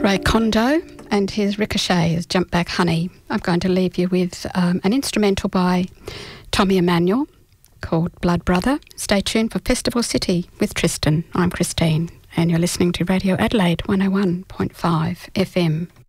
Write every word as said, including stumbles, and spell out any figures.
Ray Kondo and his Ricochet is Jump Back Honey. I'm going to leave you with um, an instrumental by Tommy Emmanuel called Blood Brother. Stay tuned for Festival City with Tristan. I'm Christine and you're listening to Radio Adelaide one oh one point five F M.